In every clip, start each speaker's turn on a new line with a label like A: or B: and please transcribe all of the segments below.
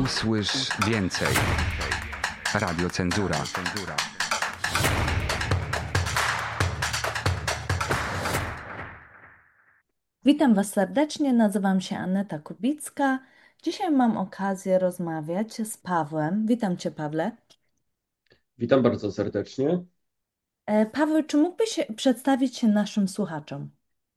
A: Usłysz więcej. Radiocenzura.
B: Witam Was serdecznie, nazywam się Aneta Kubicka. Dzisiaj mam okazję rozmawiać z Pawłem. Witam Cię, Pawle.
C: Witam bardzo serdecznie.
B: Paweł, czy mógłbyś przedstawić się naszym słuchaczom?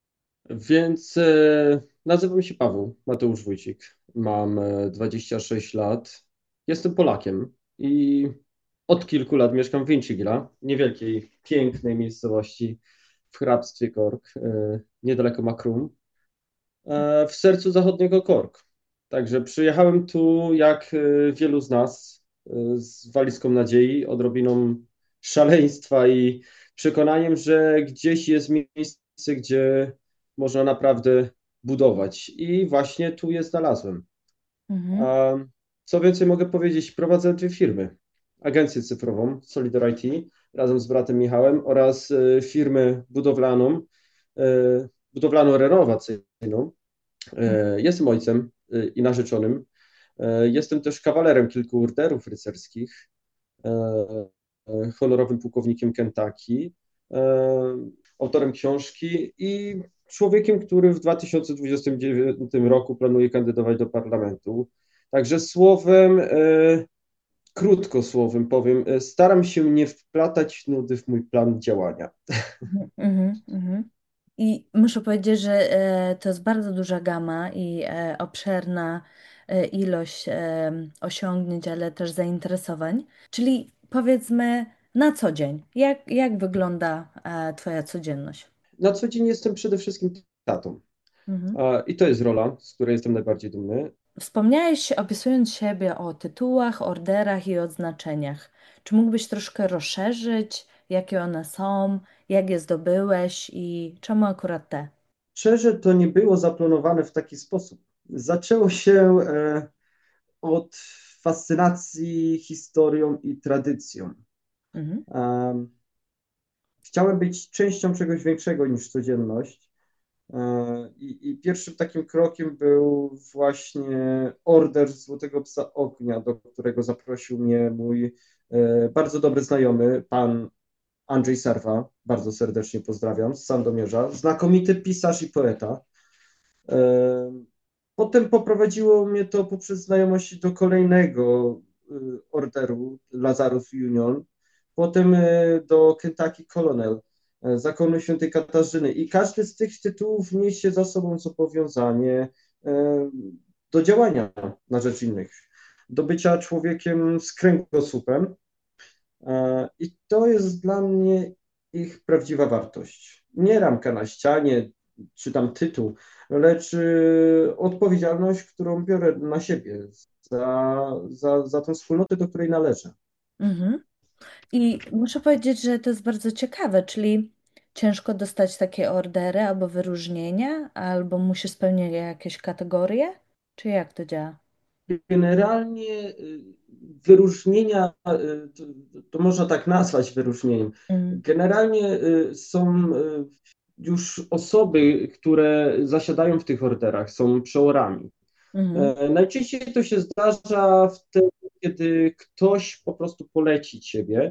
C: Nazywam się Paweł Mateusz Wójcik. Mam 26 lat. Jestem Polakiem i od kilku lat mieszkam w Vincigra, niewielkiej, pięknej miejscowości w hrabstwie Cork, niedaleko Macroom, w sercu zachodniego Cork. Także przyjechałem tu, jak wielu z nas, z walizką nadziei, odrobiną szaleństwa i przekonaniem, że gdzieś jest miejsce, gdzie można naprawdę budować. I właśnie tu je znalazłem.
B: Mhm,
C: A co więcej mogę powiedzieć, prowadzę dwie firmy. Agencję cyfrową Solidar IT razem z bratem Michałem oraz firmę budowlano-renowacyjną. Jestem ojcem i narzeczonym. Jestem też kawalerem kilku orderów rycerskich, honorowym pułkownikiem Kentucky, autorem książki i człowiekiem, który w 2029 roku planuje kandydować do parlamentu. Także krótko słowem powiem, staram się nie wplatać nudy w mój plan działania.
B: mhm. I muszę powiedzieć, że to jest bardzo duża gama i obszerna ilość osiągnięć, ale też zainteresowań. Czyli powiedzmy na co dzień, jak wygląda Twoja codzienność?
C: Na co dzień jestem przede wszystkim tatą.
B: Mhm.
C: I to jest rola, z której jestem najbardziej dumny.
B: Wspomniałeś, opisując siebie, o tytułach, orderach i odznaczeniach. Czy mógłbyś troszkę rozszerzyć, jakie one są, jak je zdobyłeś i czemu akurat te?
C: Szczerze, to nie było zaplanowane w taki sposób. Zaczęło się od fascynacji historią i tradycją.
B: Mhm,
C: Em, Chciałem być częścią czegoś większego niż codzienność. I pierwszym takim krokiem był właśnie Order Złotego Psa Ognia, do którego zaprosił mnie mój bardzo dobry znajomy, pan Andrzej Sarwa. Bardzo serdecznie pozdrawiam z Sandomierza. Znakomity pisarz i poeta. Potem poprowadziło mnie to poprzez znajomość do kolejnego orderu Lazarus Union, potem do Kentucky Colonel, Zakonu Świętej Katarzyny. I każdy z tych tytułów niesie za sobą zobowiązanie do działania na rzecz innych, do bycia człowiekiem z kręgosłupem. I to jest dla mnie ich prawdziwa wartość. Nie ramka na ścianie, czy tam tytuł, lecz odpowiedzialność, którą biorę na siebie za tą wspólnotę, do której należę.
B: mhm. I muszę powiedzieć, że to jest bardzo ciekawe, czyli ciężko dostać takie ordery albo wyróżnienia, albo musisz spełniać jakieś kategorie, czy jak to działa?
C: Generalnie wyróżnienia, to można tak nazwać wyróżnieniem.
B: Mhm,
C: Generalnie są już osoby, które zasiadają w tych orderach, są przeorami.
B: mhm,
C: Najczęściej to się zdarza wtedy, kiedy ktoś po prostu poleci ciebie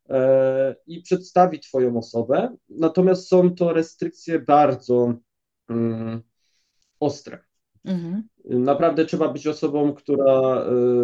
C: i przedstawi twoją osobę, natomiast są to restrykcje bardzo mm, ostre.
B: mhm,
C: Naprawdę trzeba być osobą, która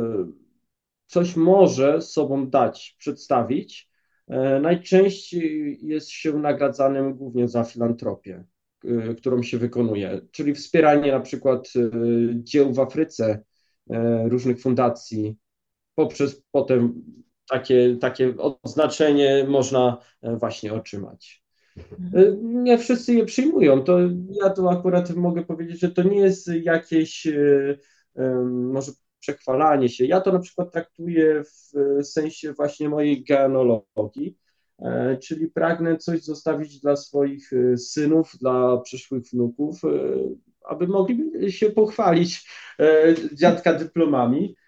C: coś może sobą dać, przedstawić. Najczęściej jest się nagradzanym głównie za filantropię, którą się wykonuje, czyli wspieranie na przykład dzieł w Afryce, różnych fundacji, poprzez potem takie odznaczenie można właśnie otrzymać.
B: mhm,
C: Nie wszyscy je przyjmują. To ja tu akurat mogę powiedzieć, że to nie jest jakieś może przechwalanie się. Ja to na przykład traktuję w sensie właśnie mojej genealogii, czyli pragnę coś zostawić dla swoich synów, dla przyszłych wnuków, aby mogli się pochwalić dziadka dyplomami.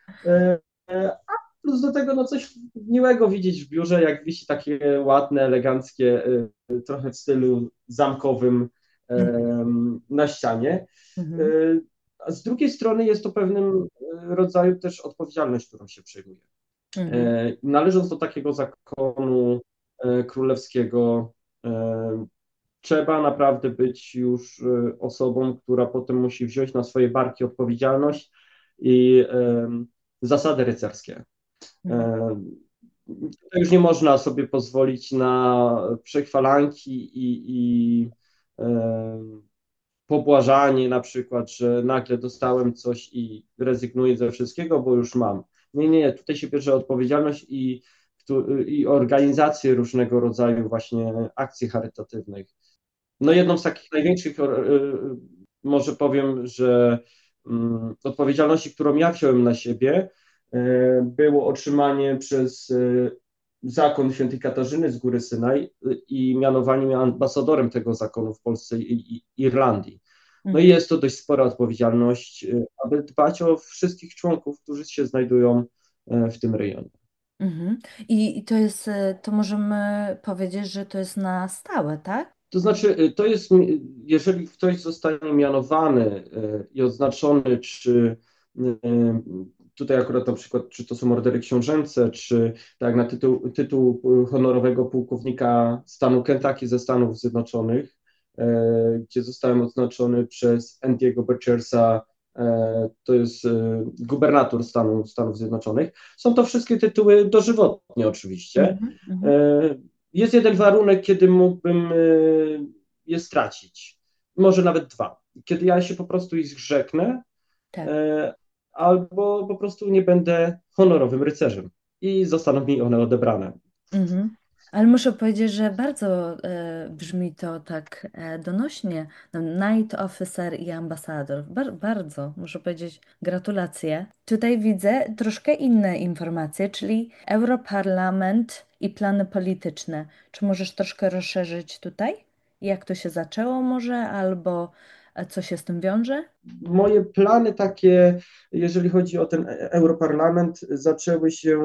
C: A plus do tego no coś miłego widzieć w biurze, jak wisi takie ładne, eleganckie trochę w stylu zamkowym
B: mhm,
C: na ścianie.
B: mhm.
C: A z drugiej strony jest to pewnym rodzaju też odpowiedzialność, którą się przejmuje.
B: Mhm.
C: Należąc do takiego zakonu królewskiego, trzeba naprawdę być już osobą, która potem musi wziąć na swoje barki odpowiedzialność i zasady rycerskie.
B: Mhm.
C: Tutaj już nie można sobie pozwolić na przechwalanki i pobłażanie na przykład, że nagle dostałem coś i rezygnuję ze wszystkiego, bo już mam. Nie, nie, tutaj się bierze odpowiedzialność i organizację różnego rodzaju właśnie akcji charytatywnych. No jedną z takich największych, może powiem, że odpowiedzialności, którą ja wziąłem na siebie, było otrzymanie przez zakon świętej Katarzyny z Góry Synaj i mianowanie mnie ambasadorem tego zakonu w Polsce i Irlandii. No i
B: Mhm.
C: jest to dość spora odpowiedzialność, aby dbać o wszystkich członków, którzy się znajdują w tym rejonie.
B: Mhm. I to jest, to możemy powiedzieć, że to jest na stałe, tak?
C: To znaczy, to jest, jeżeli ktoś zostanie mianowany i odznaczony, czy tutaj akurat na przykład, czy to są ordery książęce, czy tak na tytuł honorowego pułkownika stanu Kentucky ze Stanów Zjednoczonych, gdzie zostałem odznaczony przez Andiego Burchersa, to jest gubernator Stanów Zjednoczonych. Są to wszystkie tytuły dożywotnie oczywiście.
B: Mhm. Mhm.
C: E, Jest jeden warunek, kiedy mógłbym je stracić. Może nawet dwa. Kiedy ja się po prostu ich zrzeknę,
B: Tak.
C: e, albo po prostu nie będę honorowym rycerzem i zostaną mi one odebrane.
B: Mhm. Ale muszę powiedzieć, że bardzo brzmi to tak donośnie. No, Knight Officer i ambasador. Bardzo, muszę powiedzieć, gratulacje. Tutaj widzę troszkę inne informacje, czyli Europarlament i plany polityczne. Czy możesz troszkę rozszerzyć tutaj? Jak to się zaczęło może, albo co się z tym wiąże?
C: Moje plany takie, jeżeli chodzi o ten Europarlament, zaczęły się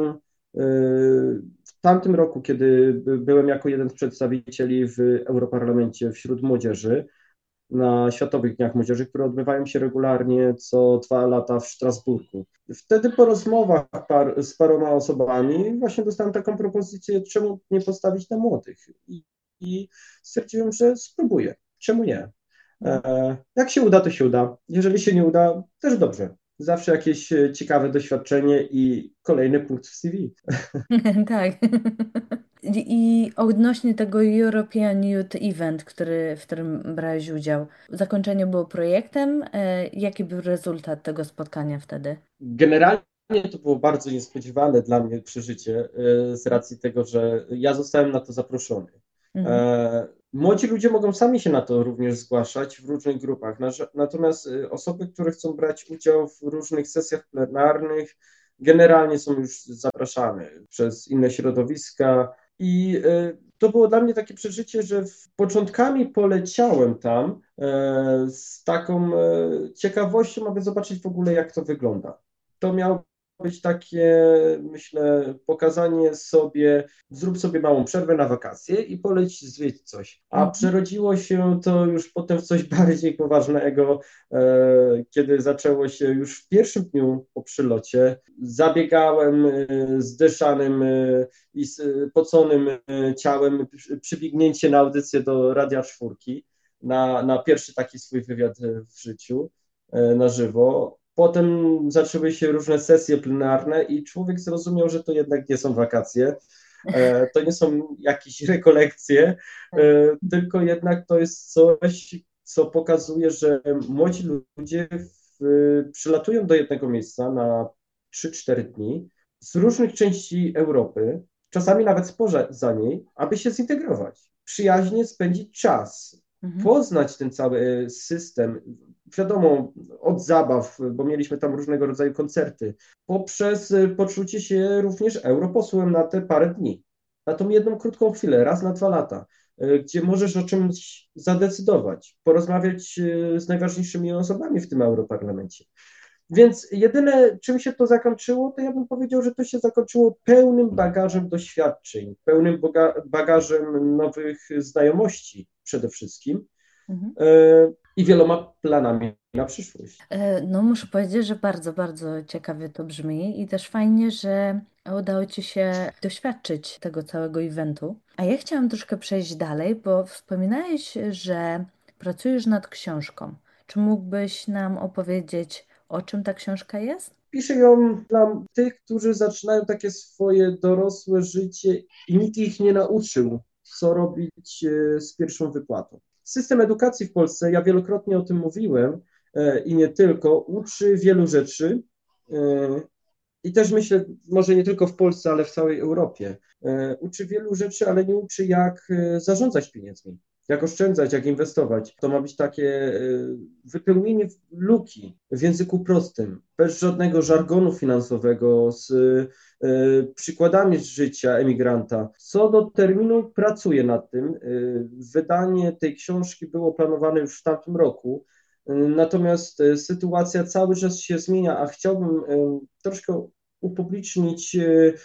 C: w tamtym roku, kiedy byłem jako jeden z przedstawicieli w Europarlamencie wśród młodzieży na Światowych Dniach Młodzieży, które odbywają się regularnie co 2 lata w Strasburgu. Wtedy po rozmowach z paroma osobami właśnie dostałem taką propozycję, czemu nie postawić na młodych. I stwierdziłem, że spróbuję. Czemu nie? Jak się uda, to się uda. Jeżeli się nie uda, też dobrze. Zawsze jakieś ciekawe doświadczenie i kolejny punkt w CV.
B: Tak. I odnośnie tego European Youth Event, w którym brałeś udział, zakończenie było projektem. Jaki był rezultat tego spotkania wtedy?
C: Generalnie to było bardzo niespodziewane dla mnie przeżycie z racji tego, że ja zostałem na to zaproszony.
B: Mhm.
C: Młodzi ludzie mogą sami się na to również zgłaszać w różnych grupach, natomiast osoby, które chcą brać udział w różnych sesjach plenarnych, generalnie są już zapraszane przez inne środowiska i to było dla mnie takie przeżycie, że początkami poleciałem tam z taką ciekawością, aby zobaczyć w ogóle, jak to wygląda. To miało być takie, myślę, pokazanie sobie, zrób sobie małą przerwę na wakacje i poleć zwiedź coś. A
B: Mhm.
C: przerodziło się to już potem w coś bardziej poważnego, kiedy zaczęło się już w pierwszym dniu po przylocie. Zabiegałem zdyszanym i poconym ciałem, przybiegnięcie na audycję do Radia Czwórki, na pierwszy taki swój wywiad w życiu na żywo. Potem zaczęły się różne sesje plenarne i człowiek zrozumiał, że to jednak nie są wakacje, to nie są jakieś rekolekcje,
B: Tak.
C: tylko jednak to jest coś, co pokazuje, że młodzi ludzie przylatują do jednego miejsca na 3-4 dni z różnych części Europy, czasami nawet spoza niej, aby się zintegrować, przyjaźnie spędzić czas,
B: Mhm.
C: poznać ten cały system. Wiadomo, od zabaw, bo mieliśmy tam różnego rodzaju koncerty, poprzez poczucie się również europosłem na te parę dni. Na tą jedną krótką chwilę, raz na 2 lata, gdzie możesz o czymś zadecydować, porozmawiać z najważniejszymi osobami w tym Europarlamencie. Więc jedyne, czym się to zakończyło, to ja bym powiedział, że to się zakończyło pełnym bagażem doświadczeń, pełnym bagażem nowych znajomości przede wszystkim
B: Mhm.
C: i wieloma planami na przyszłość.
B: No, muszę powiedzieć, że bardzo, bardzo ciekawie to brzmi i też fajnie, że udało Ci się doświadczyć tego całego eventu. A ja chciałam troszkę przejść dalej, bo wspominałeś, że pracujesz nad książką. Czy mógłbyś nam opowiedzieć, o czym ta książka jest?
C: Piszę ją dla tych, którzy zaczynają takie swoje dorosłe życie i nikt ich nie nauczył, co robić z pierwszą wypłatą. System edukacji w Polsce, ja wielokrotnie o tym mówiłem i nie tylko, uczy wielu rzeczy. I też myślę, może nie tylko w Polsce, ale w całej Europie. Uczy wielu rzeczy, ale nie uczy, jak zarządzać pieniędzmi, jak oszczędzać, jak inwestować. To ma być takie wypełnienie luki w języku prostym, bez żadnego żargonu finansowego, z przykładami z życia emigranta. Co do terminu, pracuję nad tym. Wydanie tej książki było planowane już w tamtym roku. Natomiast sytuacja cały czas się zmienia, a chciałbym troszkę upublicznić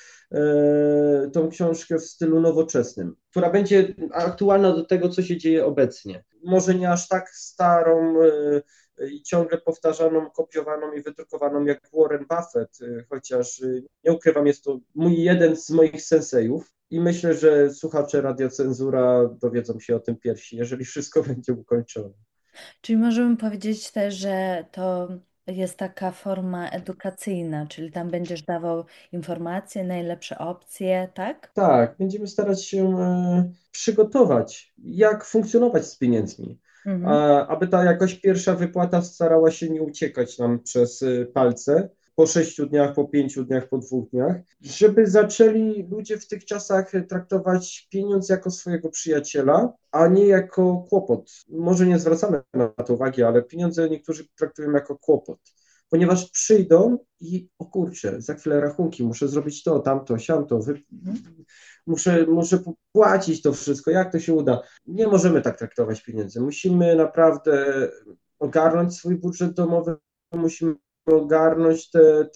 C: tą książkę w stylu nowoczesnym, która będzie aktualna do tego, co się dzieje obecnie. Może nie aż tak starą i ciągle powtarzaną, kopiowaną i wydrukowaną jak Warren Buffett, chociaż nie ukrywam, jest to jeden z moich sensejów. I myślę, że słuchacze Radia Cenzura dowiedzą się o tym pierwsi, jeżeli wszystko będzie ukończone.
B: Czyli możemy powiedzieć też, że to jest taka forma edukacyjna, czyli tam będziesz dawał informacje, najlepsze opcje, tak?
C: Tak, będziemy starać się przygotować, jak funkcjonować z pieniędzmi,
B: Mhm.
C: aby ta jakoś pierwsza wypłata starała się nie uciekać nam przez palce po 6 dniach, po 5 dniach, po 2 dniach, żeby zaczęli ludzie w tych czasach traktować pieniądz jako swojego przyjaciela, a nie jako kłopot. Może nie zwracamy na to uwagi, ale pieniądze niektórzy traktują jako kłopot, ponieważ przyjdą i o kurczę, za chwilę rachunki, muszę zrobić to, tamto, siamto,
B: Mhm.
C: muszę płacić to wszystko, jak to się uda? Nie możemy tak traktować pieniędzy. Musimy naprawdę ogarnąć swój budżet domowy, musimy ogarnąć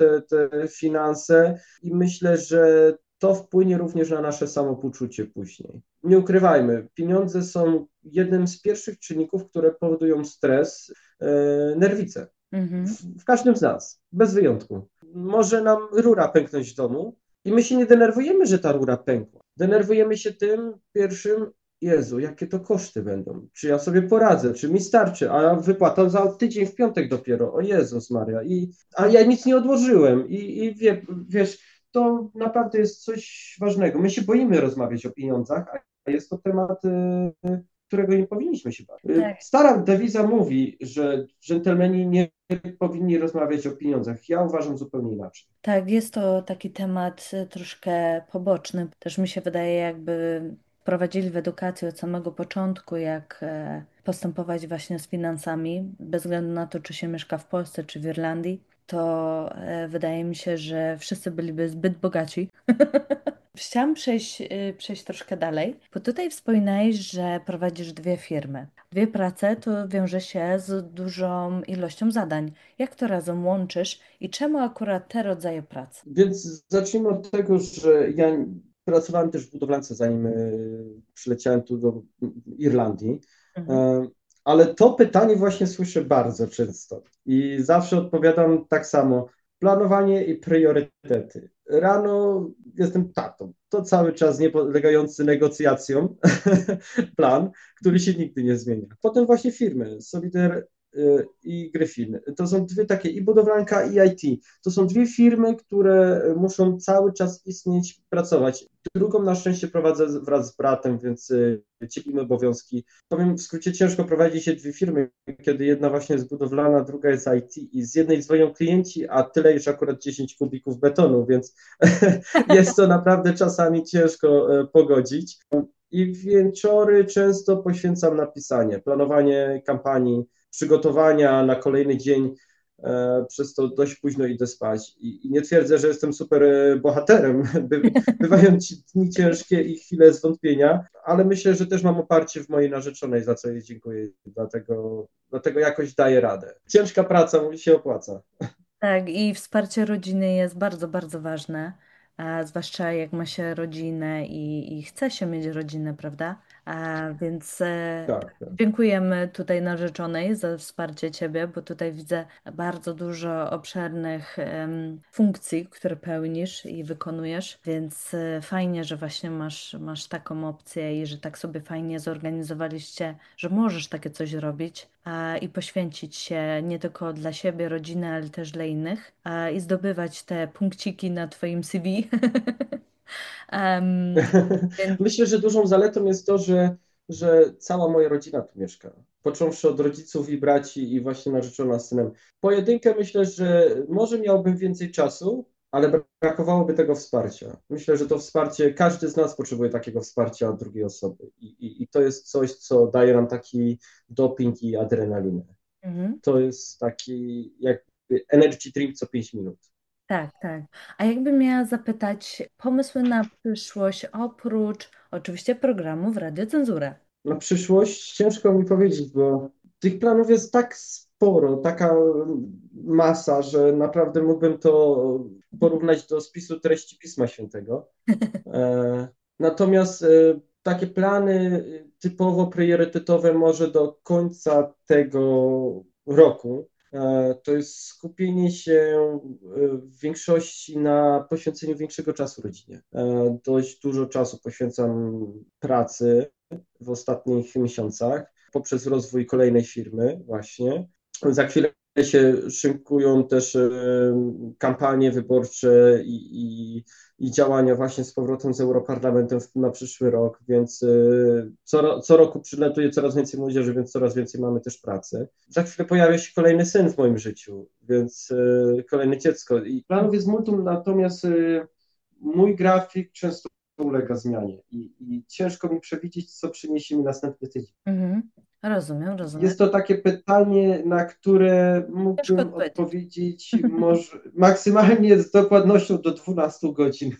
C: te finanse i myślę, że to wpłynie również na nasze samopoczucie później. Nie ukrywajmy, pieniądze są jednym z pierwszych czynników, które powodują stres, nerwice
B: Mhm.
C: w każdym z nas, bez wyjątku. Może nam rura pęknąć w domu i my się nie denerwujemy, że ta rura pękła. Denerwujemy się tym pierwszym, Jezu, jakie to koszty będą? Czy ja sobie poradzę? Czy mi starczy? A wypłata za tydzień w piątek dopiero. O Jezus Maria. A ja nic nie odłożyłem. Wiesz, to naprawdę jest coś ważnego. My się boimy rozmawiać o pieniądzach, a jest to temat którego nie powinniśmy się bać.
B: Tak,
C: Stara dewiza mówi, że dżentelmeni nie powinni rozmawiać o pieniądzach. Ja uważam zupełnie inaczej.
B: tak, jest to taki temat troszkę poboczny. Też mi się wydaje, jakby prowadzili w edukacji od samego początku, jak postępować właśnie z finansami, bez względu na to, czy się mieszka w Polsce, czy w Irlandii, to wydaje mi się, że wszyscy byliby zbyt bogaci. Chciałam przejść troszkę dalej, bo tutaj wspominałeś, że prowadzisz dwie firmy. Dwie prace to wiąże się z dużą ilością zadań. Jak to razem łączysz i czemu akurat te rodzaje pracy?
C: Więc zacznijmy od tego, że ja pracowałem też w budowlance, zanim przyleciałem tu do Irlandii.
B: Mhm.
C: E, Ale to pytanie właśnie słyszę bardzo często i zawsze odpowiadam tak samo. Planowanie i priorytety. Rano jestem tatą. To cały czas niepodlegający negocjacjom plan, który się nigdy nie zmienia. Potem właśnie firmy, Solider i Gryfin. To są dwie takie, i budowlanka, i IT. To są dwie firmy, które muszą cały czas istnieć, pracować. Drugą na szczęście prowadzę wraz z bratem, więc dzielimy obowiązki. Powiem w skrócie, ciężko prowadzi się dwie firmy, kiedy jedna właśnie jest budowlana, druga jest IT i z jednej dzwonią klienci, a tyle już akurat 10 kubików betonu, więc jest to naprawdę czasami ciężko pogodzić. I wieczory często poświęcam na pisanie, planowanie kampanii, przygotowania na kolejny dzień. Przez to dość późno idę spać. I nie twierdzę, że jestem super bohaterem. Bywają dni ciężkie i chwile zwątpienia, ale myślę, że też mam oparcie w mojej narzeczonej, za co jej dziękuję. Dlatego jakoś daję radę. Ciężka praca mi się opłaca.
B: Tak, i wsparcie rodziny jest bardzo, bardzo ważne, a zwłaszcza jak ma się rodzinę i chce się mieć rodzinę, prawda? Więc
C: Tak, tak.
B: dziękujemy tutaj narzeczonej za wsparcie Ciebie, bo tutaj widzę bardzo dużo obszernych funkcji, które pełnisz i wykonujesz, więc fajnie, że właśnie masz taką opcję i że tak sobie fajnie zorganizowaliście, że możesz takie coś robić i poświęcić się nie tylko dla siebie, rodziny, ale też dla innych i zdobywać te punkciki na Twoim CV. Em, więc
C: Myślę, że dużą zaletą jest to, że cała moja rodzina tu mieszka. Począwszy od rodziców i braci i właśnie narzeczona z synem. Pojedynkę myślę, że może miałbym więcej czasu, ale brakowałoby tego wsparcia. Myślę, że to wsparcie, każdy z nas potrzebuje takiego wsparcia od drugiej osoby. I to jest coś, co daje nam taki doping i adrenalinę.
B: mhm.
C: To jest taki jakby energy drink co 5 minut.
B: Tak, tak. A jakbym miała zapytać, pomysły na przyszłość oprócz oczywiście programów Radiocenzura.
C: Na przyszłość ciężko mi powiedzieć, bo tych planów jest tak sporo, taka masa, że naprawdę mógłbym to porównać do spisu treści Pisma Świętego. Natomiast takie plany typowo priorytetowe może do końca tego roku to jest skupienie się w większości na poświęceniu większego czasu rodzinie. Dość dużo czasu poświęcam pracy w ostatnich miesiącach poprzez rozwój kolejnej firmy właśnie. Za chwilę się szykują też kampanie wyborcze i działania właśnie z powrotem z Europarlamentem na przyszły rok, więc co roku przylatuje coraz więcej młodzieży, więc coraz więcej mamy też pracy. Za chwilę pojawia się kolejny syn w moim życiu, więc kolejne dziecko. I planów jest multum, natomiast mój grafik często ulega zmianie i ciężko mi przewidzieć, co przyniesie mi następny tydzień.
B: Mhm. Rozumiem, rozumiem.
C: Jest to takie pytanie, na które
B: Ciężko
C: mógłbym
B: odpowiedzieć.
C: odpowiedzieć może maksymalnie z dokładnością do 12 godzin.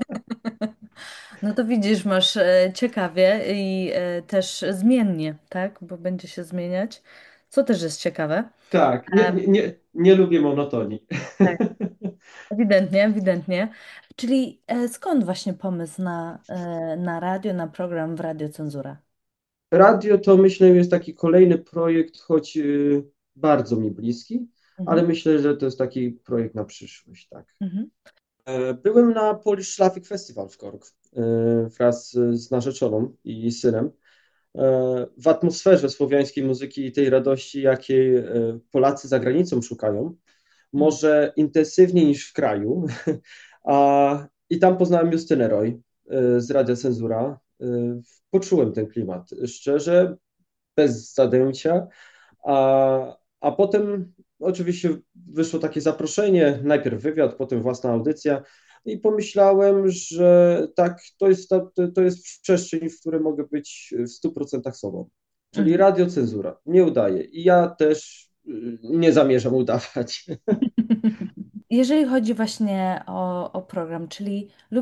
B: No to widzisz, masz ciekawie i też zmiennie, tak? Bo będzie się zmieniać, co też jest ciekawe.
C: Tak, nie lubię monotonii.
B: Tak. Ewidentnie, ewidentnie. Czyli skąd właśnie pomysł na radio, na program w Radiocenzura?
C: Radio to myślę jest taki kolejny projekt, choć bardzo mi bliski, ale
B: Mhm.
C: myślę, że to jest taki projekt na przyszłość, tak.
B: Mhm.
C: Byłem na Polish Slavic Festival w Cork wraz z narzeczoną i synem. W atmosferze słowiańskiej muzyki i tej radości, jakiej Polacy za granicą szukają, może intensywniej niż w kraju. I tam poznałem Justynę Roy z Radia Cenzura. Poczułem ten klimat szczerze, bez zadęcia. A potem oczywiście wyszło takie zaproszenie, najpierw wywiad, potem własna audycja. I pomyślałem, że tak, to jest przestrzeń, w której mogę być w 100% sobą. Czyli
B: Mhm.
C: radiocenzura. Nie udaje. I ja też nie zamierzam udawać.
B: Jeżeli chodzi właśnie o program, czyli